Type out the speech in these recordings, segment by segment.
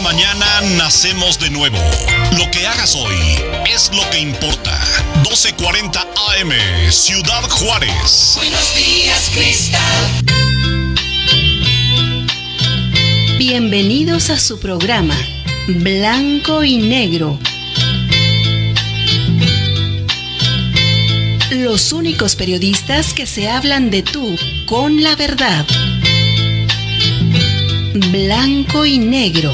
mañana nacemos de nuevo. Lo que hagas hoy es lo que importa. 12:40 AM, Ciudad Juárez. Buenos días, Cristal. Bienvenidos a su programa, Blanco y Negro. Los únicos periodistas que se hablan de tú con la verdad. Blanco y Negro.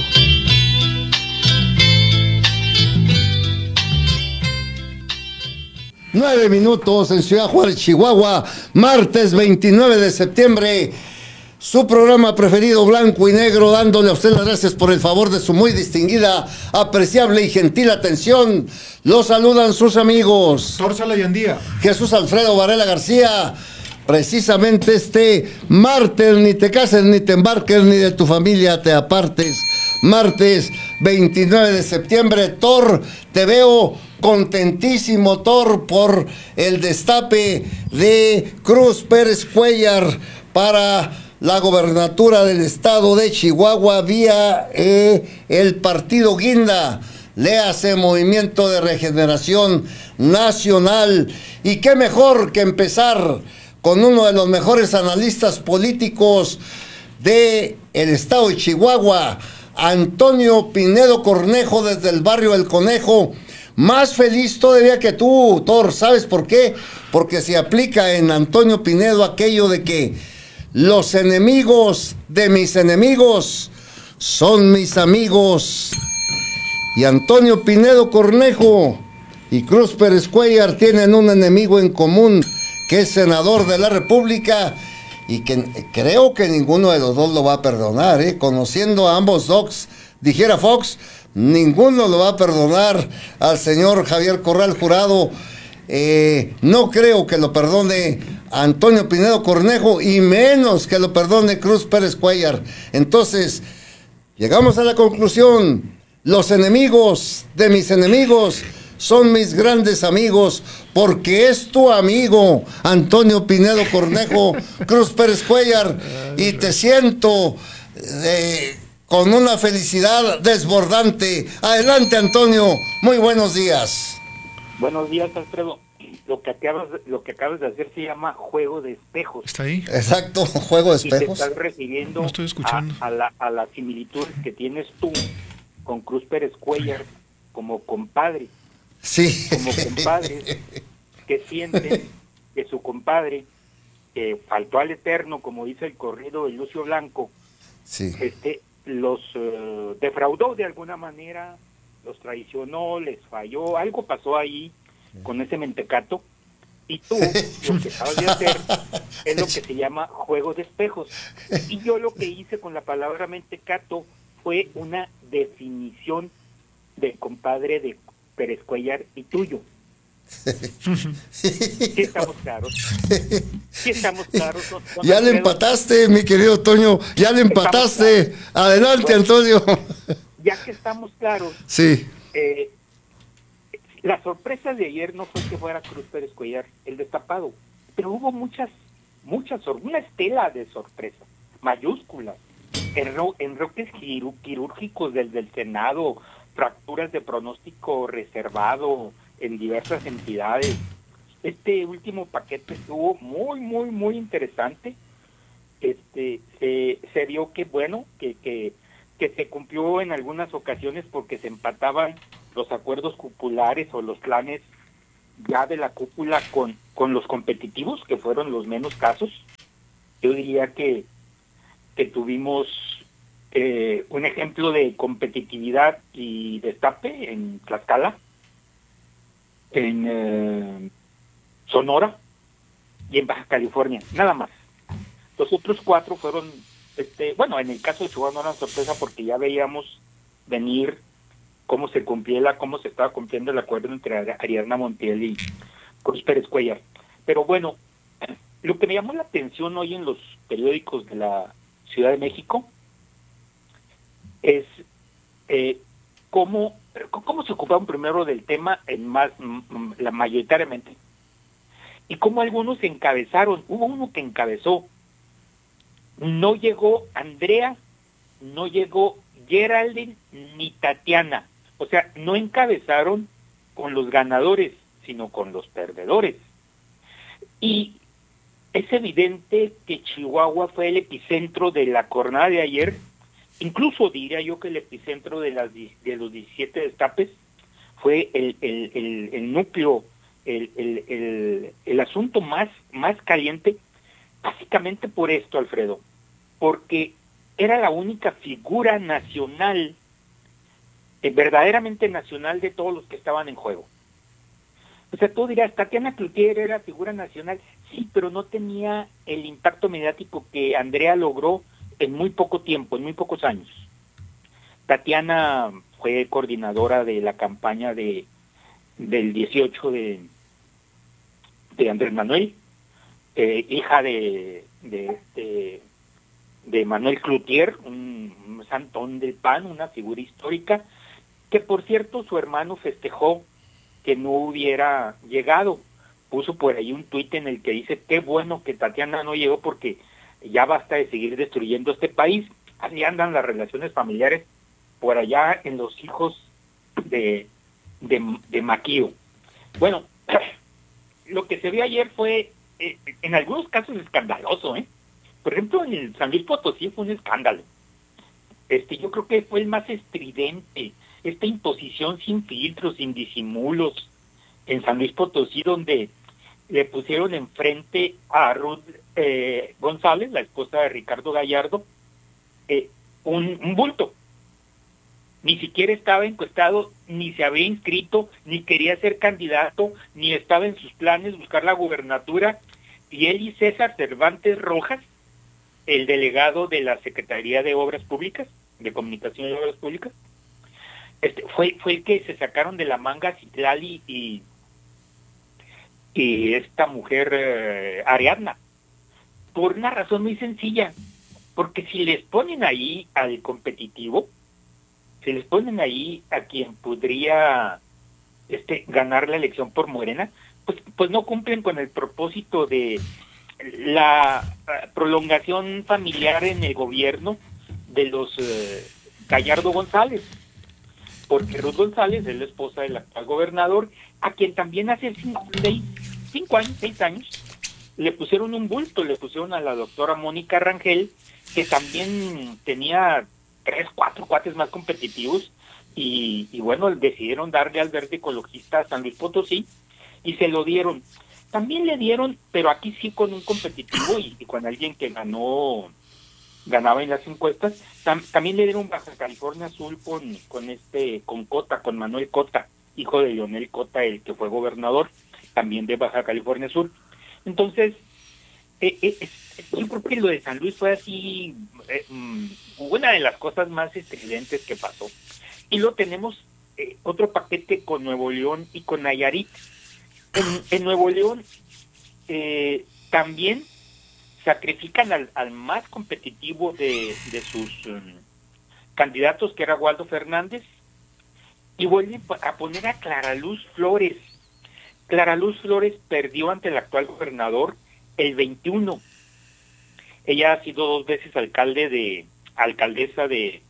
Nueve minutos en Ciudad Juárez, Chihuahua, martes 29 de septiembre. Su programa preferido, Blanco y Negro, dándole a usted las gracias por el favor de su muy distinguida, apreciable y gentil atención. Los saludan sus amigos Tórzala y Andía, Jesús Alfredo Varela García. Precisamente este martes, ni te cases, ni te embarques, ni de tu familia te apartes. Martes 29 de septiembre, Thor, te veo contentísimo, Thor, por el destape de Cruz Pérez Cuéllar para la gobernatura del estado de Chihuahua vía el partido Guinda. Léase Movimiento de Regeneración Nacional. Y qué mejor que empezar con uno de los mejores analistas políticos del estado de Chihuahua, Antonio Pinedo Cornejo, desde el barrio El Conejo. Más feliz todavía que tú, Thor. ¿Sabes por qué? Porque se aplica en Antonio Pinedo aquello de que los enemigos de mis enemigos son mis amigos. Y Antonio Pinedo Cornejo y Cruz Pérez Cuéllar tienen un enemigo en común, que es senador de la República, y que creo que ninguno de los dos lo va a perdonar, ¿eh? Conociendo a ambos docs, dijera Fox, ninguno lo va a perdonar al señor Javier Corral Jurado. No creo que lo perdone Antonio Pinedo Cornejo, y menos que lo perdone Cruz Pérez Cuéllar. Entonces, llegamos a la conclusión: los enemigos de mis enemigos son mis grandes amigos, porque es tu amigo Antonio Pinedo Cornejo, Cruz Pérez Cuéllar, y te siento con una felicidad desbordante. Adelante, Antonio, muy buenos días. Buenos días, Alfredo. Lo que acabas de hacer se llama juego de espejos. ¿Está ahí? Exacto, juego de espejos. Y te estás refiriendo No estoy escuchando. a las similitudes que tienes tú con Cruz Pérez Cuéllar como compadre. Sí. Como compadres que sienten que su compadre, que faltó al eterno, como dice el corrido de Lucio Blanco, Sí. Los defraudó de alguna manera, los traicionó, les falló, algo pasó ahí con ese mentecato, y tú lo que acabas de hacer es lo que se llama juego de espejos. Y yo lo que hice con la palabra mentecato fue una definición del compadre de Pérez Cuéllar y tuyo. ¿Sí estamos claros? ¿Sí estamos claros? Ya le empataste, mi querido Toño, ya le empataste. Adelante, bueno, Antonio. Ya que estamos claros, sí. La sorpresa de ayer no fue que fuera Cruz Pérez Cuéllar el destapado, pero hubo una estela de sorpresa, mayúsculas, enroques quirúrgicos del Senado, fracturas de pronóstico reservado en diversas entidades. Este último paquete estuvo muy interesante. Se vio que bueno, que se cumplió en algunas ocasiones, porque se empataban los acuerdos cupulares o los planes ya de la cúpula con los competitivos, que fueron los menos casos. Yo diría que tuvimos un ejemplo de competitividad y destape en Tlaxcala, en Sonora y en Baja California, nada más. Los otros cuatro fueron, en el caso de Chihuahua no era sorpresa, porque ya veíamos venir cómo se estaba cumpliendo el acuerdo entre Ariadna Montiel y Cruz Pérez Cuéllar. Pero bueno, lo que me llamó la atención hoy en los periódicos de la Ciudad de México es cómo se ocuparon primero del tema mayoritariamente, y cómo algunos encabezaron. Hubo uno que encabezó: no llegó Andrea, no llegó Geraldine ni Tatiana. O sea, no encabezaron con los ganadores, sino con los perdedores. Y es evidente que Chihuahua fue el epicentro de la jornada de ayer, incluso diría yo que el epicentro de los 17 destapes fue el núcleo, el asunto más caliente, básicamente por esto, Alfredo, porque era la única figura nacional, verdaderamente nacional, de todos los que estaban en juego. O sea, tú dirás, Tatiana Cloutier era figura nacional, sí, pero no tenía el impacto mediático que Andrea logró en muy poco tiempo, en muy pocos años. Tatiana fue coordinadora de la campaña del 18 de Andrés Manuel, hija de Manuel Cloutier, un santón del PAN, una figura histórica, que por cierto su hermano festejó que no hubiera llegado. Puso por ahí un tuit en el que dice, qué bueno que Tatiana no llegó porque ya basta de seguir destruyendo este país. Así andan las relaciones familiares por allá en los hijos de Maquío. Bueno, lo que se vio ayer fue, en algunos casos, escandaloso, ¿eh? Por ejemplo, en el San Luis Potosí fue un escándalo. Yo creo que fue el más estridente, esta imposición sin filtros, sin disimulos, en San Luis Potosí, donde le pusieron enfrente a Ruth González, la esposa de Ricardo Gallardo, un bulto. Ni siquiera estaba encuestado, ni se había inscrito, ni quería ser candidato, ni estaba en sus planes buscar la gubernatura. Y él y César Cervantes Rojas, el delegado de la Secretaría de Obras Públicas, de Comunicación y Obras Públicas, fue el que se sacaron de la manga Citlali y esta mujer Ariadna, por una razón muy sencilla, porque si les ponen ahí al competitivo, si les ponen ahí a quien podría ganar la elección por Morena, pues no cumplen con el propósito de la prolongación familiar en el gobierno de los Gallardo González, porque Ruth González es la esposa del actual gobernador, a quien también hace 6 años, le pusieron un bulto, le pusieron a la doctora Mónica Rangel, que también tenía 3, 4 cuates más competitivos, y bueno, decidieron darle al verde ecologista a San Luis Potosí, y se lo dieron. También le dieron, pero aquí sí con un competitivo, y con alguien que ganaba en las encuestas, también le dieron Baja California Sur con Cota, con Manuel Cota, hijo de Leonel Cota, el que fue gobernador, también de Baja California Sur. Entonces, yo creo que lo de San Luis fue así, una de las cosas más estridentes que pasó. Y luego tenemos otro paquete con Nuevo León y con Nayarit. En Nuevo León también sacrifican al más competitivo de sus candidatos, que era Waldo Fernández, y vuelven a poner a Clara Luz Flores. Clara Luz Flores perdió ante el actual gobernador el 21. Ella ha sido 2 veces alcaldesa de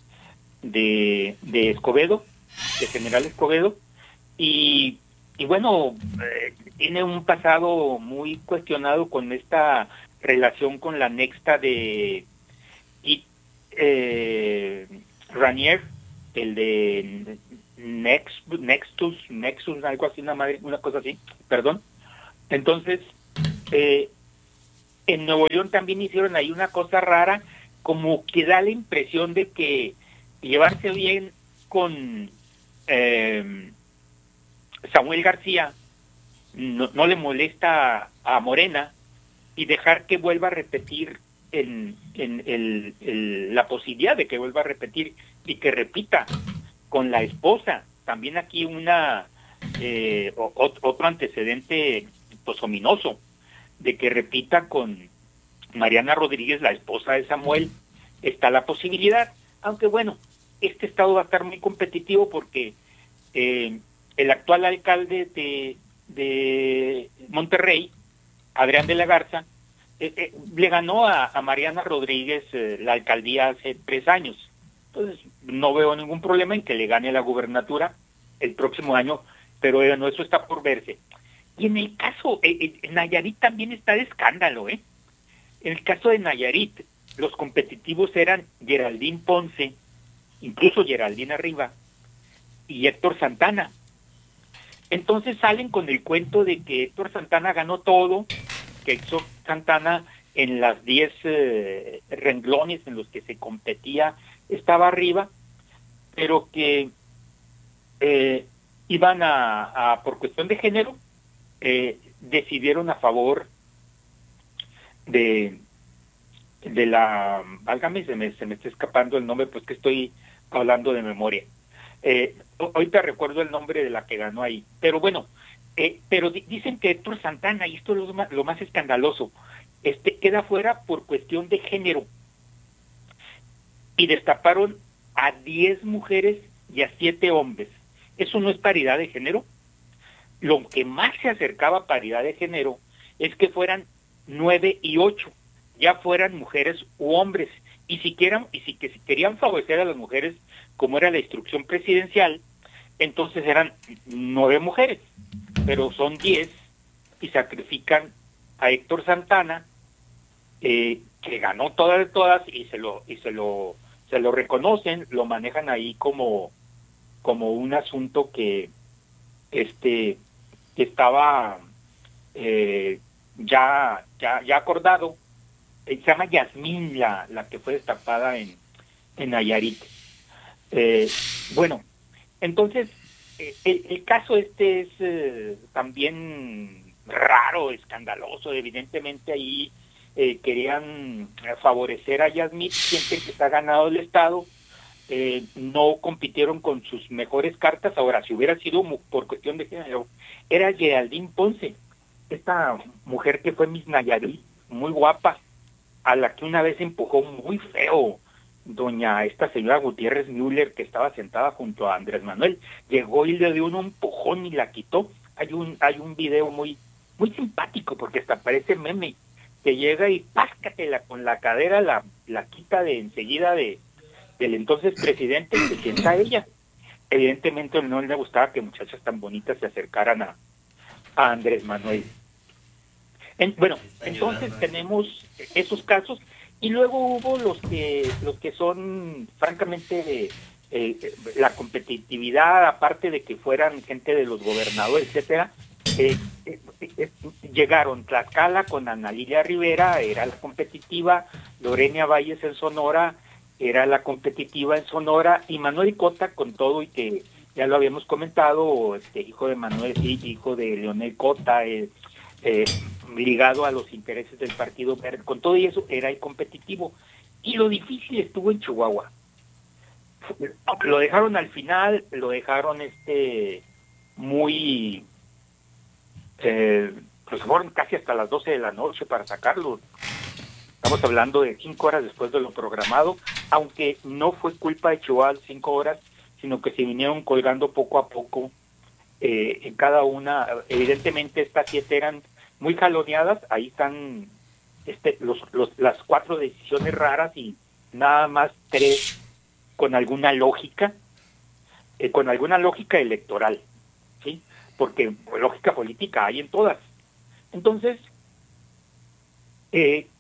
Escobedo, de General Escobedo, y bueno, tiene un pasado muy cuestionado con esta relación con la nexta de Ranier, el de Nexus, algo así, una cosa así, perdón. Entonces, en Nuevo León también hicieron ahí una cosa rara, como que da la impresión de que llevarse bien con Samuel García no le molesta a Morena, y dejar que vuelva a repetir la posibilidad de que vuelva a repetir y que repita con la esposa. También aquí otro antecedente pues ominoso, de que repita con Mariana Rodríguez, la esposa de Samuel. Está la posibilidad, aunque bueno, este estado va a estar muy competitivo porque el actual alcalde de Monterrey, Adrián de la Garza, le ganó a Mariana Rodríguez la alcaldía hace 3 años. Entonces, no veo ningún problema en que le gane la gubernatura el próximo año, pero no, eso está por verse. Y en el caso, en Nayarit también está de escándalo, ¿eh? En el caso de Nayarit, los competitivos eran Geraldine Ponce, incluso Geraldine Arriba, y Héctor Santana. Entonces salen con el cuento de que Héctor Santana ganó todo, que Héctor Santana en las 10 renglones en los que se competía estaba arriba, pero que iban por cuestión de género, decidieron a favor de la, válgame, se me está escapando el nombre, pues que estoy hablando de memoria. Ahorita recuerdo el nombre de la que ganó ahí, pero bueno, pero dicen que Héctor Santana, y esto es lo más escandaloso, queda fuera por cuestión de género, y destaparon a 10 mujeres y a 7 hombres. ¿Eso no es paridad de género? Lo que más se acercaba a paridad de género es que fueran 9 y 8, ya fueran mujeres u hombres, y si querían favorecer a las mujeres, como era la instrucción presidencial, entonces eran 9 mujeres, pero son 10, y sacrifican a Héctor Santana, que ganó todas, y se lo reconocen, lo manejan ahí como un asunto que estaba ya acordado. Se llama Yasmín la que fue destapada en Nayarit. Bueno, entonces el caso es también raro, escandaloso. Evidentemente ahí querían favorecer a Yasmín, siempre que está ganado el estado. No compitieron con sus mejores cartas. Ahora, si hubiera sido por cuestión de género, era Geraldine Ponce, esta mujer que fue Miss Nayarit, muy guapa, a la que una vez empujó muy feo esta señora Gutiérrez Müller, que estaba sentada junto a Andrés Manuel. Llegó y le dio un empujón y la quitó. Hay un video muy simpático, porque hasta parece meme, que llega y páscatela con la cadera, la quita de enseguida del entonces presidente, y se sienta ella. Evidentemente no le gustaba que muchachas tan bonitas se acercaran a Andrés Manuel. Bueno, entonces tenemos esos casos, y luego hubo los que son francamente la competitividad, aparte de que fueran gente de los gobernadores, etcétera. Llegaron Tlaxcala con Ana Lilia Rivera, era la competitiva; Lorena Valles en Sonora era la competitiva en Sonora, y Manuel Cota, con todo y que ya lo habíamos comentado, hijo de Manuel, hijo de Leonel Cota, ligado a los intereses del Partido Verde, con todo y eso era el competitivo. Y lo difícil estuvo en Chihuahua. Lo dejaron al final, lo dejaron muy pues fueron casi hasta las 12 de la noche para sacarlo. Estamos hablando de 5 horas después de lo programado, aunque no fue culpa de Chihuahua 5 horas, sino que se vinieron colgando poco a poco en cada una. Evidentemente estas 7 eran muy jaloneadas. Ahí están las 4 decisiones raras, y nada más 3 con alguna lógica electoral, ¿sí? Porque lógica política hay en todas. Entonces, el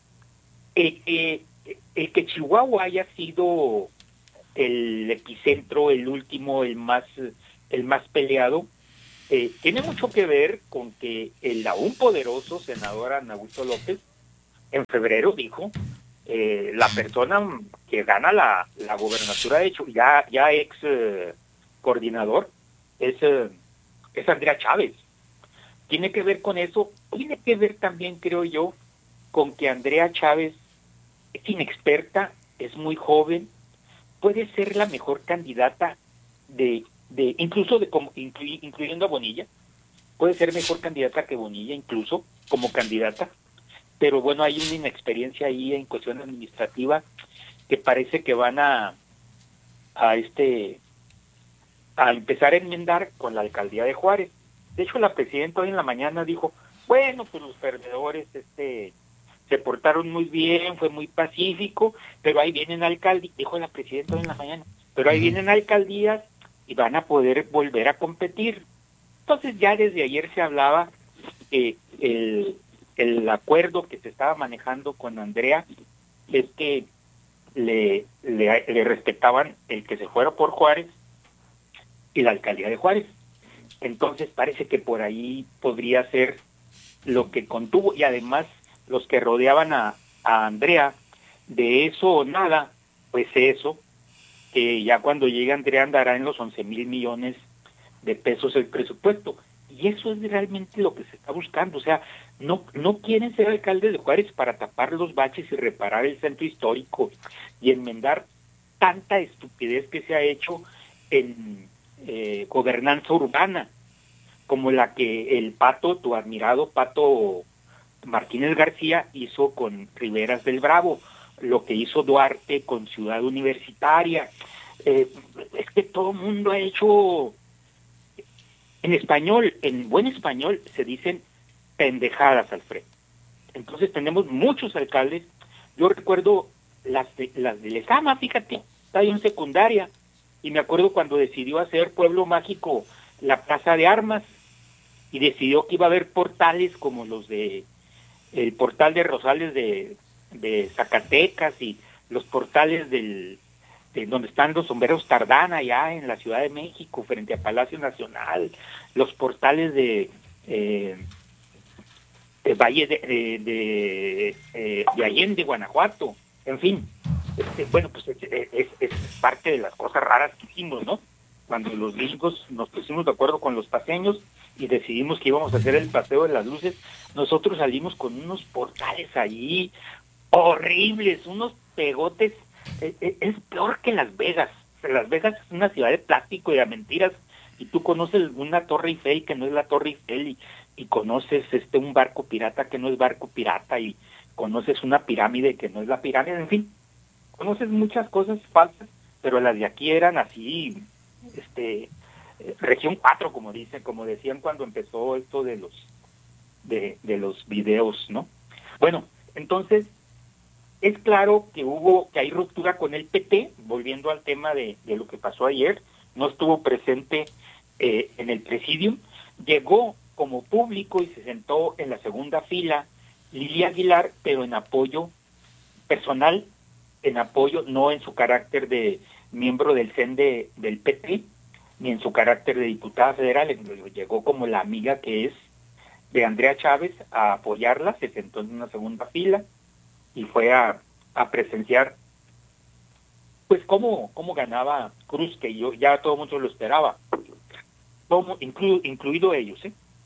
que Chihuahua haya sido el epicentro, el último, el más peleado, tiene mucho que ver con que el aún poderoso senador Adán Augusto López en febrero dijo, la persona que gana la gobernatura, de hecho ya ex coordinador, es Andrea Chávez. Tiene que ver con eso. Tiene que ver también, creo yo, con que Andrea Chávez es inexperta, es muy joven, puede ser la mejor candidata incluyendo a Bonilla, puede ser mejor candidata que Bonilla, incluso como candidata, pero bueno, hay una inexperiencia ahí en cuestión administrativa que parece que van a empezar a enmendar con la alcaldía de Juárez. De hecho, la presidenta hoy en la mañana dijo, bueno, pues los perdedores se portaron muy bien, fue muy pacífico, pero ahí vienen alcaldías, dijo la presidenta hoy en la mañana, pero ahí vienen alcaldías y van a poder volver a competir. Entonces ya desde ayer se hablaba el acuerdo que se estaba manejando con Andrea es que le respetaban el que se fuera por Juárez y la alcaldía de Juárez. Entonces parece que por ahí podría ser lo que contuvo, y además los que rodeaban a Andrea, de eso o nada, pues eso, que ya cuando llegue Andrea andará en los 11,000 millones de pesos el presupuesto. Y eso es realmente lo que se está buscando. O sea, no quieren ser alcaldes de Juárez para tapar los baches y reparar el centro histórico y enmendar tanta estupidez que se ha hecho en gobernanza urbana, como la que el Pato, tu admirado Pato Martínez García, hizo con Riberas del Bravo, lo que hizo Duarte con Ciudad Universitaria. Es que todo el mundo ha hecho, en español, en buen español, se dicen pendejadas, Alfredo. Entonces tenemos muchos alcaldes. Yo recuerdo las de Lezama, fíjate, estaba yo en secundaria, y me acuerdo cuando decidió hacer Pueblo Mágico la Plaza de Armas, y decidió que iba a haber portales como los de el portal de Rosales de Zacatecas, y los portales de donde están los sombreros Tardana allá en la Ciudad de México frente a Palacio Nacional, los portales de Valle de Allende, Guanajuato, en fin. Bueno, pues es parte de las cosas raras que hicimos, ¿no? Cuando los gringos nos pusimos de acuerdo con los paseños y decidimos que íbamos a hacer el paseo de las luces, nosotros salimos con unos portales allí horribles, unos pegotes. Es peor que Las Vegas. Las Vegas es una ciudad de plástico y de mentiras, y tú conoces una Torre Eiffel que no es la Torre Eiffel, y conoces un barco pirata que no es barco pirata, y conoces una pirámide que no es la pirámide, en fin, conoces muchas cosas falsas, pero las de aquí eran así, región 4, como decían cuando empezó esto de los videos, ¿no? Bueno, entonces es claro que hay ruptura con el PT, volviendo al tema de lo que pasó ayer. No estuvo presente en el presidium, llegó como público y se sentó en la segunda fila Lilia Aguilar, pero en apoyo personal, no en su carácter de miembro del CEN del PT, ni en su carácter de diputada federal. Llegó como la amiga que es de Andrea Chávez a apoyarla, se sentó en una segunda fila y fue a presenciar pues cómo ganaba Cruz, que ya todo el mundo lo esperaba, incluido ellos,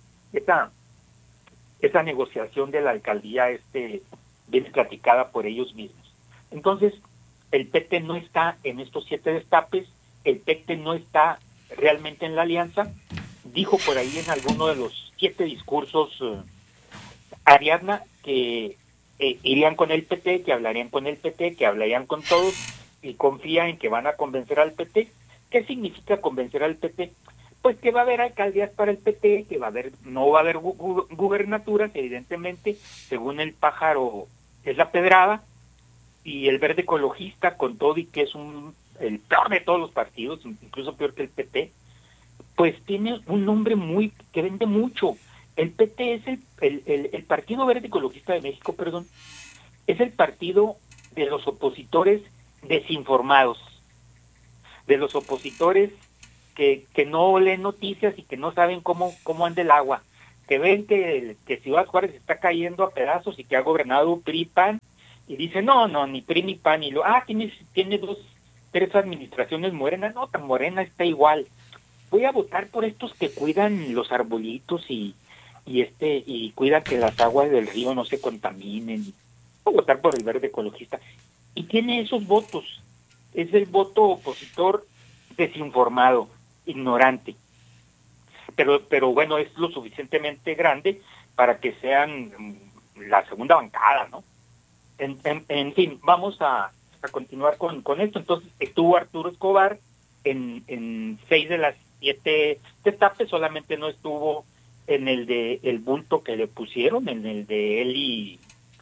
esa negociación de la alcaldía viene platicada por ellos mismos. Entonces, el PT no está en estos 7 destapes, el PT no está realmente en la alianza. Dijo por ahí en alguno de los 7 discursos Ariadna que irían con el PT, que hablarían con el PT, que hablarían con todos, y confía en que van a convencer al PT. ¿Qué significa convencer al PT? Pues que va a haber alcaldías para el PT, que no va a haber gubernaturas, evidentemente, según el pájaro es la pedrada, y el Verde Ecologista, con todo y que es el peor de todos los partidos, incluso peor que el PT, pues tiene un nombre que vende mucho. El PT es el Partido Verde Ecologista de México, perdón, es el partido de los opositores desinformados, de los opositores que no leen noticias y que no saben cómo anda el agua, que ven que Ciudad Juárez está cayendo a pedazos y que ha gobernado PRI-PAN, y dicen, no, ni PRI ni PAN, y tiene 3 administraciones Morena, no, tan Morena está igual. Voy a votar por estos que cuidan los arbolitos y cuidan que las aguas del río no se contaminen. Voy a votar por el Verde Ecologista. Y tiene esos votos. Es el voto opositor desinformado, ignorante. Pero bueno, es lo suficientemente grande para que sean la segunda bancada, ¿no? En fin, vamos a continuar con esto. Entonces estuvo Arturo Escobar en 6 de las 7 destapes, solamente no estuvo en el de el bulto que le pusieron, en el de él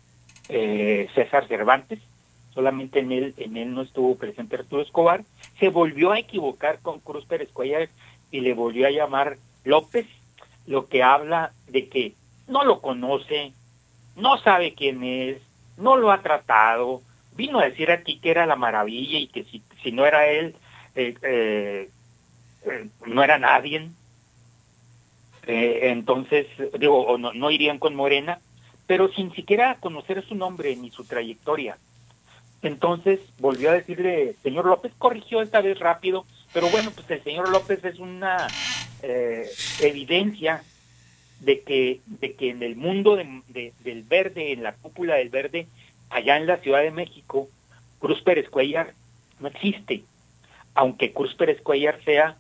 César Cervantes, solamente en él no estuvo presente Arturo Escobar. Se volvió a equivocar con Cruz Pérez Cuellar y le volvió a llamar López, lo que habla de que no lo conoce, no sabe quién es, no lo ha tratado, vino a decir aquí que era la maravilla y que si no era él, no era nadie. Entonces, digo, o no irían con Morena, pero sin siquiera conocer su nombre ni su trayectoria. Entonces volvió a decirle, señor López, corrigió esta vez rápido, pero bueno, pues el señor López es una evidencia de que en el mundo del verde, en la cúpula del verde, allá en la Ciudad de México, Cruz Pérez Cuellar no existe, aunque Cruz Pérez Cuellar sea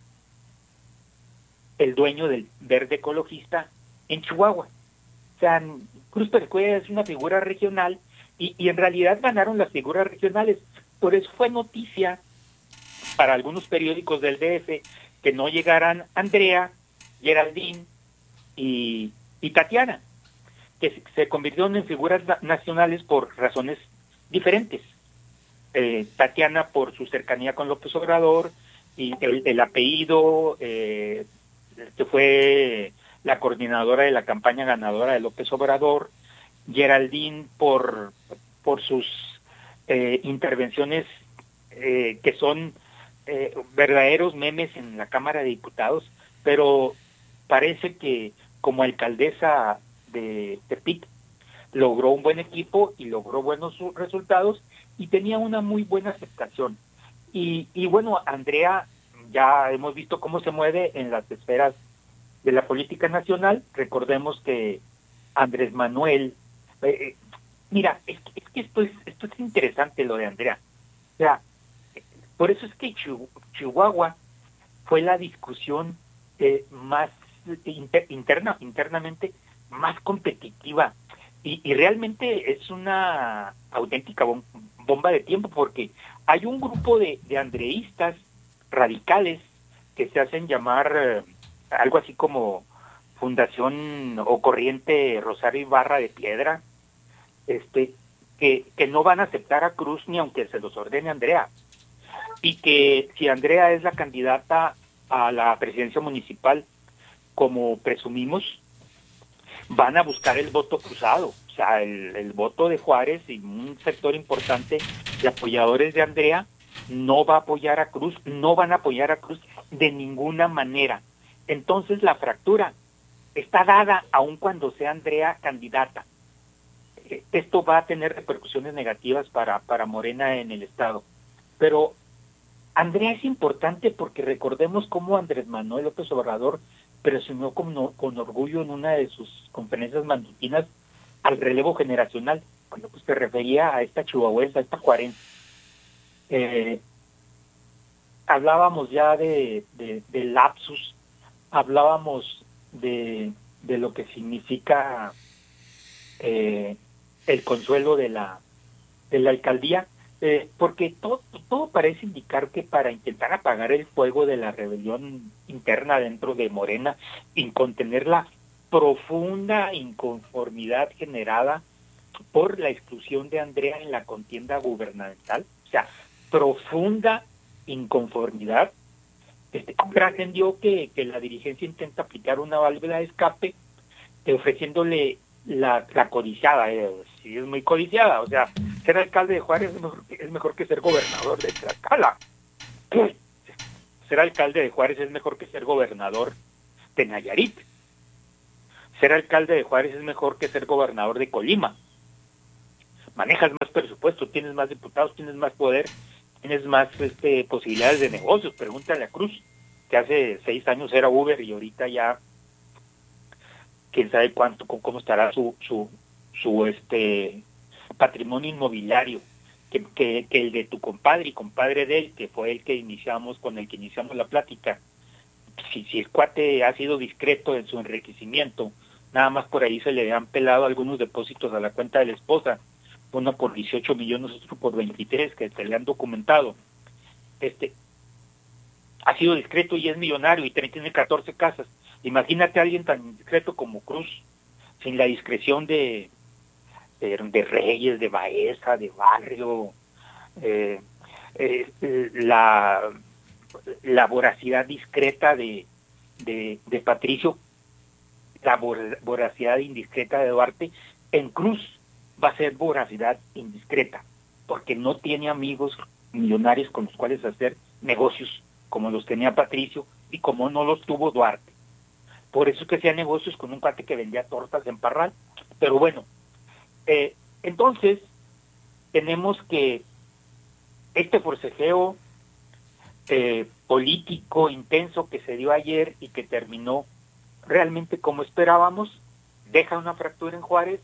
el dueño del verde ecologista en Chihuahua. O sea, Cruz Pérez Cuellar es una figura regional y en realidad ganaron las figuras regionales. Por eso fue noticia para algunos periódicos del DF que no llegaran Andrea, Geraldine y Tatiana, que se convirtieron en figuras nacionales por razones diferentes. Tatiana por su cercanía con López Obrador y el apellido, que fue la coordinadora de la campaña ganadora de López Obrador. Geraldine por sus intervenciones que son verdaderos memes en la Cámara de Diputados, pero parece que como alcaldesa de Tepic logró un buen equipo y logró buenos resultados y tenía una muy buena aceptación. Y bueno, Andrea, ya hemos visto cómo se mueve en las esferas de la política nacional. Recordemos que Andrés Manuel, mira, es que esto es interesante lo de Andrea. O sea, por eso es que Chihuahua fue la discusión más internamente más competitiva y realmente es una auténtica bomba de tiempo, porque hay un grupo de andreístas radicales que se hacen llamar algo así como Fundación o Corriente Rosario Ibarra de Piedra, que no van a aceptar a Cruz ni aunque se los ordene Andrea, y que si Andrea es la candidata a la presidencia municipal, como presumimos, van a buscar el voto cruzado, o sea, el voto de Juárez y un sector importante de apoyadores de Andrea no va a apoyar a Cruz, no van a apoyar a Cruz de ninguna manera. Entonces la fractura está dada aun cuando sea Andrea candidata. Esto va a tener repercusiones negativas para Morena en el estado. Pero Andrea es importante porque recordemos cómo Andrés Manuel López Obrador presumió con orgullo en una de sus conferencias matutinas al relevo generacional. Bueno, pues se refería a esta chihuahuense, a esta juarense. Hablábamos ya de lapsus, hablábamos de lo que significa el consuelo de la alcaldía, porque todo parece indicar que para intentar apagar el fuego de la rebelión interna dentro de Morena y contener la profunda inconformidad generada por la exclusión de Andrea en la contienda gubernamental, o sea, profunda inconformidad, trascendió que la dirigencia intenta aplicar una válvula de escape, ofreciéndole la codiciada, sí es muy codiciada, o sea, ser alcalde de Juárez es mejor que ser gobernador de Tlaxcala. Ser alcalde de Juárez es mejor que ser gobernador de Nayarit. Ser alcalde de Juárez es mejor que ser gobernador de Colima. Manejas más presupuesto, tienes más diputados, tienes más poder, tienes más posibilidades de negocios. Pregúntale a Cruz, que hace 6 años era Uber y ahorita ya quién sabe cómo estará su patrimonio inmobiliario, que el de tu compadre y compadre de él, que fue el que con el que iniciamos la plática. Si el cuate ha sido discreto en su enriquecimiento, nada más por ahí se le han pelado algunos depósitos a la cuenta de la esposa, uno por 18 millones, otro por 23, que se le han documentado. Ha sido discreto y es millonario y tiene 14 casas. Imagínate a alguien tan discreto como Cruz, sin la discreción de de Reyes, de Baeza, de Barrio, la voracidad discreta de Patricio, la voracidad indiscreta de Duarte. En Cruz va a ser voracidad indiscreta, porque no tiene amigos millonarios con los cuales hacer negocios como los tenía Patricio y como no los tuvo Duarte. Por eso es que hacía negocios con un cuate que vendía tortas en Parral. Pero bueno, entonces tenemos que este forcejeo político intenso que se dio ayer y que terminó realmente como esperábamos, deja una fractura en Juárez,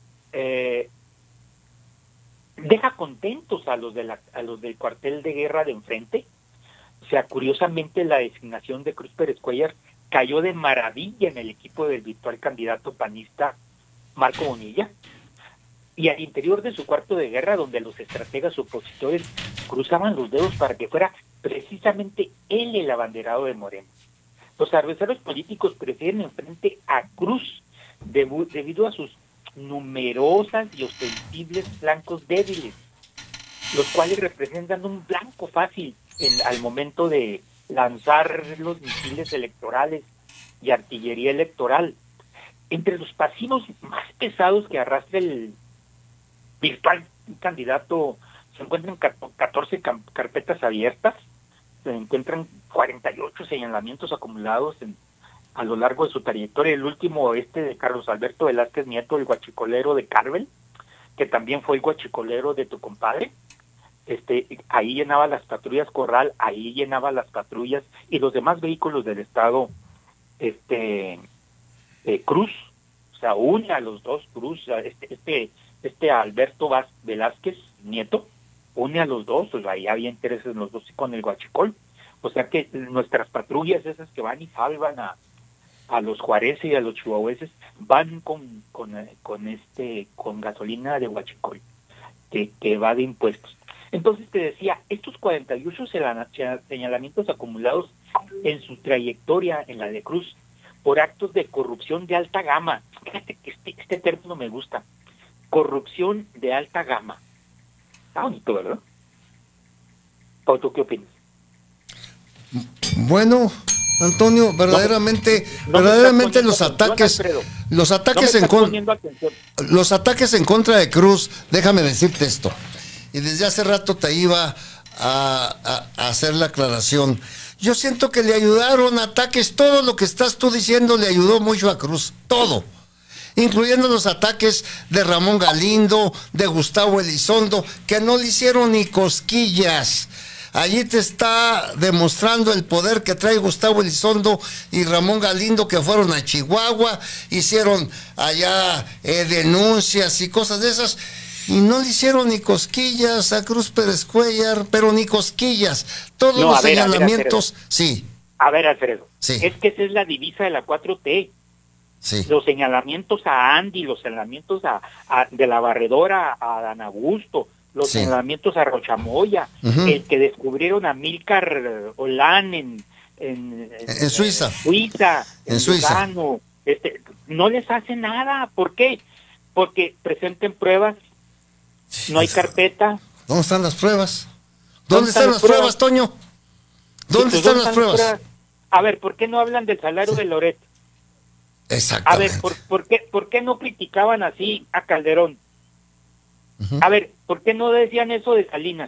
deja contentos a los del cuartel de guerra de enfrente. O sea, curiosamente la designación de Cruz Pérez Cuéllar cayó de maravilla en el equipo del virtual candidato panista Marco Bonilla, y al interior de su cuarto de guerra, donde los estrategas opositores cruzaban los dedos para que fuera precisamente él el abanderado de Morena. Los adversarios políticos prefieren enfrente a Cruz debido a sus numerosas y ostensibles flancos débiles, los cuales representan un blanco fácil al momento de lanzar los misiles electorales y artillería electoral. Entre los pasivos más pesados que arrastra el virtual candidato se encuentran 14 carpetas abiertas, se encuentran 48 señalamientos acumulados a lo largo de su trayectoria. El último de Carlos Alberto Velázquez Nieto, el guachicolero de Carvel, que también fue el guachicolero de tu compadre. Ahí llenaba las patrullas Corral, ahí llenaba las patrullas y los demás vehículos del estado Cruz. O sea, une a los dos Cruz, Alberto Velázquez Nieto, une a los dos. Pues ahí había intereses en los dos y con el guachicol. O sea que nuestras patrullas, esas que van y salvan a los juarenses y a los chihuahueses, van con gasolina de huachicol, que va de impuestos. Entonces te decía, estos 48 señalamientos acumulados en su trayectoria en la de Cruz por actos de corrupción de alta gama. Fíjate que este término me gusta. Corrupción de alta gama. Está bonito, ¿verdad? ¿O tú qué opinas? Bueno, Antonio, verdaderamente los ataques en contra de Cruz, déjame decirte esto. Y desde hace rato te iba a hacer la aclaración. Yo siento que le ayudaron ataques, todo lo que estás tú diciendo le ayudó mucho a Cruz, todo, incluyendo los ataques de Ramón Galindo, de Gustavo Elizondo, que no le hicieron ni cosquillas. Allí te está demostrando el poder que trae Gustavo Elizondo y Ramón Galindo, que fueron a Chihuahua, hicieron allá denuncias y cosas de esas, y no le hicieron ni cosquillas a Cruz Pérez Cuéllar, pero ni cosquillas. Todos los señalamientos, sí. A ver, Alfredo, sí. Es que esa es la divisa de la 4T. Sí. Los señalamientos a Andy, los señalamientos de la barredora a Dan Augusto, los señalamientos a Rochamoya, el que descubrieron a Milcar Olán en Suiza. En Suiza. Lugano, no les hace nada. ¿Por qué? Porque presenten pruebas, no hay carpeta. ¿Dónde están las pruebas? ¿Dónde están las pruebas, Toño? ¿Dónde están las pruebas? A ver, ¿por qué no hablan del salario de Loret? Exactamente. A ver, ¿por qué no criticaban así a Calderón? A ver, ¿por qué no decían eso de Salinas?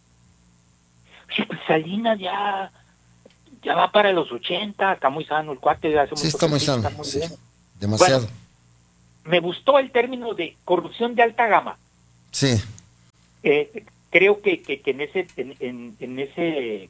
Oye, pues Salinas ya va para los 80, está muy sano el cuate. Está muy sano, sí, demasiado. Bueno, me gustó el término de corrupción de alta gama. Sí. Creo que en ese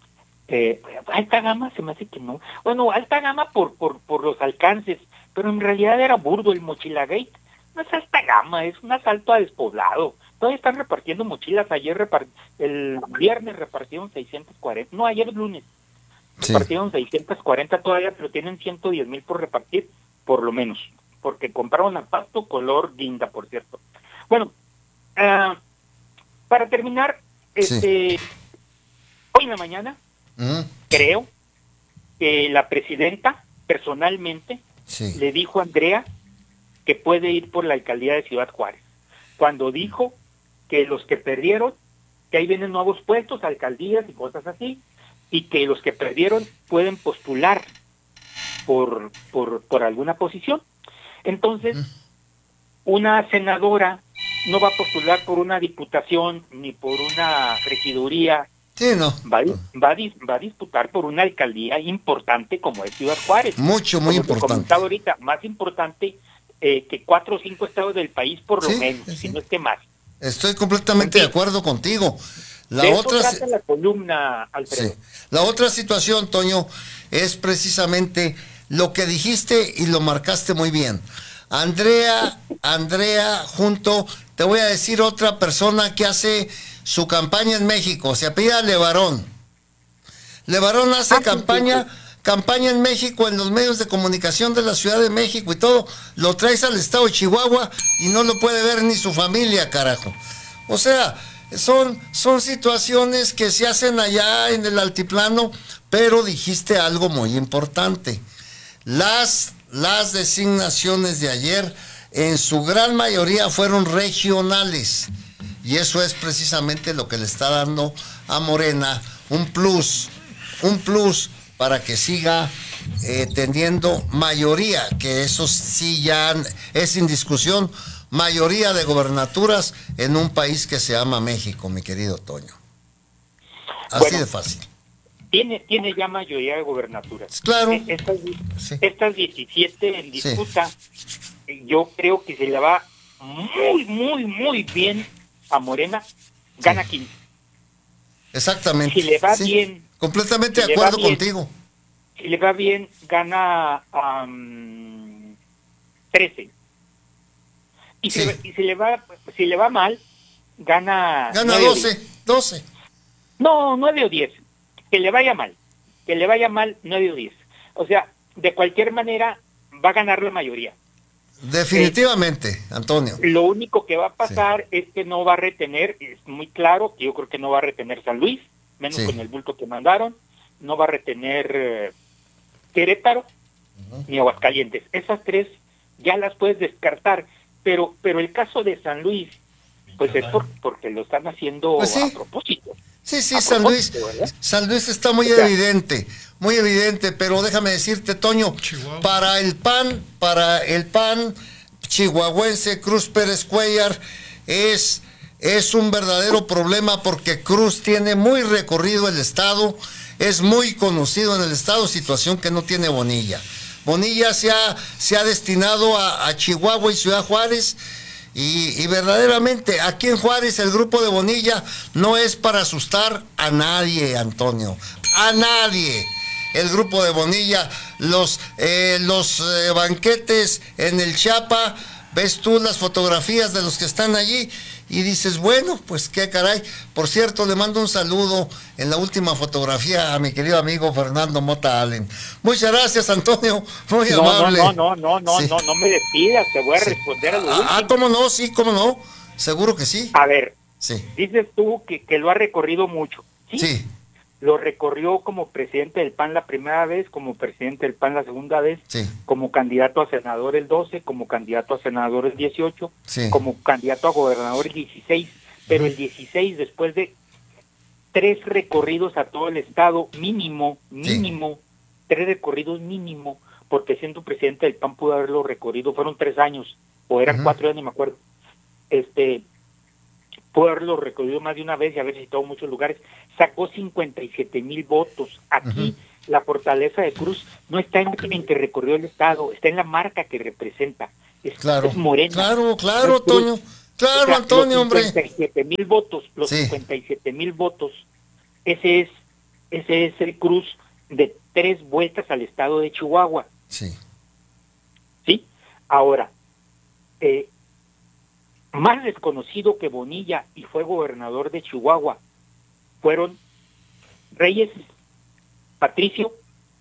alta gama se me hace que no. Bueno, alta gama por los alcances, pero en realidad era burdo el Mochilagate. No es alta gama, es un asalto a despoblado. Todavía están repartiendo mochilas. El viernes repartieron 640. No, ayer lunes. Sí. Repartieron 640 todavía, pero tienen 110,000 por repartir, por lo menos. Porque compraron a pasto color guinda, por cierto. Bueno, para terminar, hoy en la mañana, creo que la presidenta personalmente le dijo a Andrea que puede ir por la alcaldía de Ciudad Juárez. cuando dijo que los que perdieron, que ahí vienen nuevos puestos, alcaldías y cosas así, y que los que perdieron pueden postular por alguna posición. Entonces, una senadora no va a postular por una diputación ni por una regiduría. Sí, no. Va a disputar por una alcaldía importante como es Ciudad Juárez. Muy como importante. Comentaba ahorita, más importante que 4 o 5 estados del país por lo menos, sí. si no esté más. Estoy completamente de acuerdo contigo. De eso trata la columna, Alfredo. Sí. La otra situación, Toño, es precisamente lo que dijiste y lo marcaste muy bien. Andrea, junto, te voy a decir otra persona que hace su campaña en México, se apellida Levarón. Levarón hace campaña en México, en los medios de comunicación de la Ciudad de México y todo, lo traes al estado de Chihuahua y no lo puede ver ni su familia, carajo. O sea, son situaciones que se hacen allá en el altiplano, pero dijiste algo muy importante. Las designaciones de ayer, en su gran mayoría, fueron regionales. Y eso es precisamente lo que le está dando a Morena un plus para que siga teniendo mayoría, que eso sí ya es sin discusión, mayoría de gobernaturas en un país que se llama México, mi querido Toño. Así de fácil. Tiene ya mayoría de gobernaturas. Claro. Estas 17 en disputa, yo creo que se le va muy bien a Morena, gana 15. Exactamente. Si le va bien. Completamente de acuerdo contigo. Si le va bien, gana 13. Y si le va mal, gana 12. No, 9 o 10. Que le vaya mal, 9 o 10. O sea, de cualquier manera, va a ganar la mayoría. Definitivamente, Antonio. Lo único que va a pasar es que no va a retener, es muy claro, que yo creo que no va a retener San Luis, menos con el bulto que mandaron, no va a retener Querétaro, ni Aguascalientes. Esas 3 ya las puedes descartar, pero el caso de San Luis, pues es porque lo están haciendo a propósito. Sí, San Luis está muy evidente, pero déjame decirte, Toño, para el PAN chihuahuense, Cruz Pérez Cuellar, es un verdadero problema porque Cruz tiene muy recorrido el estado, es muy conocido en el estado, situación que no tiene Bonilla. Bonilla se ha destinado a Chihuahua y Ciudad Juárez. Y verdaderamente aquí en Juárez el grupo de Bonilla no es para asustar a nadie, Antonio, a nadie. El grupo de Bonilla, los banquetes en el Chiapa, ves tú las fotografías de los que están allí y dices, bueno, pues qué caray. Por cierto, le mando un saludo en la última fotografía a mi querido amigo Fernando Mota Allen. Muchas gracias, Antonio, muy amable. No me despidas, te voy a responder a lo último. ¿Cómo no? Sí, cómo no, seguro que sí. A ver, dices tú que lo ha recorrido mucho. Sí. Lo recorrió como presidente del PAN la primera vez, como presidente del PAN la segunda vez, como candidato a senador el 12, como candidato a senador el 18, como candidato a gobernador el 16, pero el 16 después de 3 recorridos a todo el estado, mínimo, 3 recorridos mínimo, porque siendo presidente del PAN pudo haberlo recorrido, fueron 3 años, o eran 4 años, ni me acuerdo, pudo haberlo recorrido más de una vez y haber visitado muchos lugares, sacó 57,000 votos. Aquí la fortaleza de Cruz no está en que recorrió el estado, está en la marca que representa. Es Morena. Claro, Toño. Claro, Antonio, hombre. 57,000 votos, los 57,000 votos, ese es el Cruz de 3 vueltas al estado de Chihuahua. Sí. Ahora, más desconocido que Bonilla y fue gobernador de Chihuahua fueron Reyes, Patricio,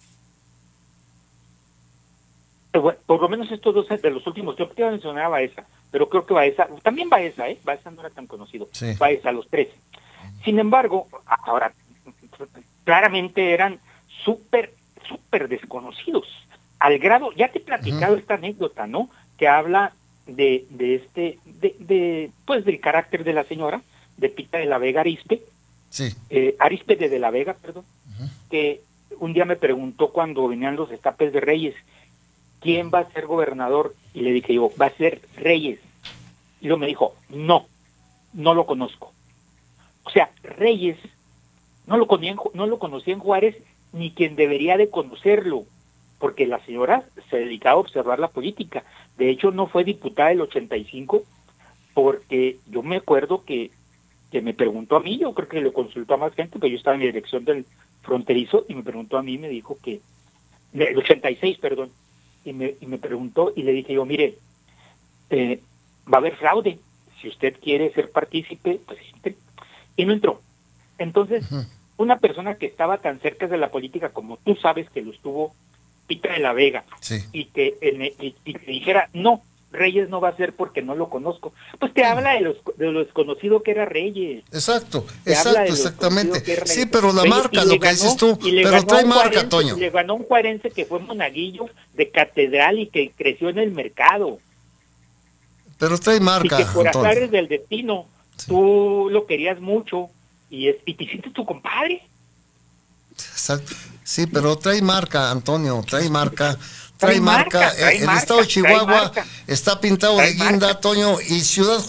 por lo menos estos 2 de los últimos. Yo te mencionaba a Baeza, pero creo que Baeza, también Baeza no era tan conocido, Baeza, los 3. Sin embargo, ahora, claramente eran súper desconocidos, al grado, ya te he platicado esta anécdota, ¿no?, que habla pues del carácter de la señora, de Pita de la Vega Arispe, Sí. Aríspide de la Vega, perdón, que un día me preguntó cuando venían los destapes de Reyes, ¿quién va a ser gobernador? Y le dije yo, va a ser Reyes. Y luego me dijo, no lo conozco. O sea, Reyes no lo conocía en Juárez, ni quien debería de conocerlo, porque la señora se dedicaba a observar la política. De hecho, no fue diputada del 85, porque yo me acuerdo que me preguntó a mí, yo creo que le consultó a más gente, pero yo estaba en la dirección del fronterizo, y me preguntó a mí, me dijo que, el 86, perdón, y me preguntó, y le dije yo, mire, va a haber fraude, si usted quiere ser partícipe, pues entre. Y no entró. Entonces, una persona que estaba tan cerca de la política como tú sabes que lo estuvo Pita de la Vega, Sí. y que dijera, no, Reyes no va a ser porque no lo conozco, pues te habla de lo desconocido que era Reyes. Exacto, Te habla de lo exactamente. desconocido que era Sí, Reyes. pero la Reyes, marca, y lo le que ganó- dices tú, y le pero ganó trae a un marca, juarense, Toño. Le ganó a un juarense que fue monaguillo de catedral y que creció en el mercado. Pero trae marca, Y que por Antonio. azares del destino, tú lo querías mucho y te hiciste tu compadre. Exacto. Sí, pero trae marca, Antonio, trae marca. Trae marca, El estado de Chihuahua marca. está pintado Trae de guinda, marca. Toño, y Ciudad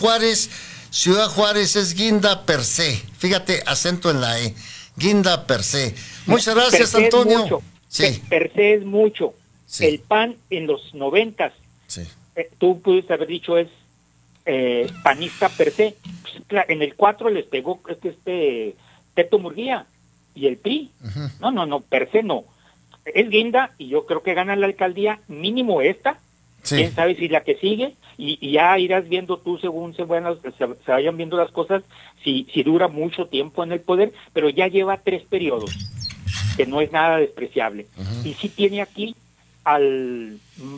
Juárez es guinda per se. Fíjate, acento en la E. Guinda per se. Muchas gracias, Per se es Antonio. mucho. Sí, Per se es mucho. Sí. El PAN en los 90, sí. tú pudiste haber dicho es panista per se. Pues, en el 4 les pegó Teto Murguía y el PRI. No, per se no. Es guinda y yo creo que gana la alcaldía mínimo esta. Sí. Quién sabe si la que sigue, y ya irás viendo tú según se vayan viendo las cosas, si dura mucho tiempo en el poder, pero ya lleva 3 periodos, que no es nada despreciable. Y sí tiene aquí al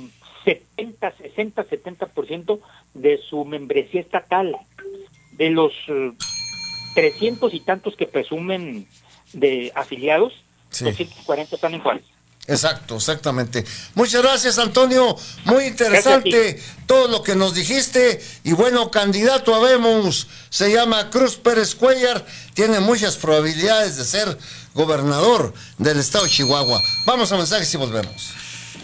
70% de su membresía estatal, de los 300 y tantos que presumen de afiliados, Sí. 240 están en Juárez. Exacto, exactamente. Muchas gracias, Antonio. Muy interesante todo lo que nos dijiste. Y bueno, candidato habemos, se llama Cruz Pérez Cuellar, tiene muchas probabilidades de ser gobernador del estado de Chihuahua. Vamos a mensajes y volvemos.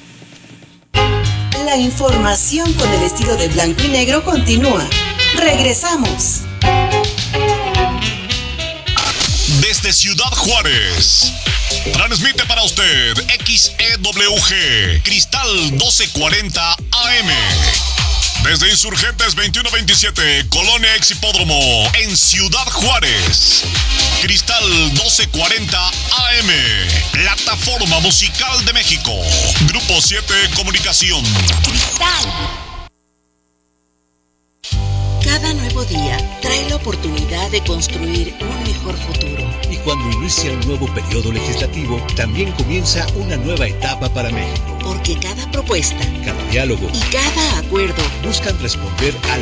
La información con el estilo de blanco y negro continúa. Regresamos. Desde Ciudad Juárez, transmite para usted XEWG Cristal 1240 AM. Desde Insurgentes 2127, Colonia Ex Hipódromo, en Ciudad Juárez. Cristal 1240 AM, Plataforma Musical de México. Grupo 7 Comunicación. Cada nuevo día trae la oportunidad de construir un mejor futuro. Y cuando inicia un nuevo periodo legislativo, también comienza una nueva etapa para México. Porque cada propuesta Cada diálogo y cada acuerdo buscan responder a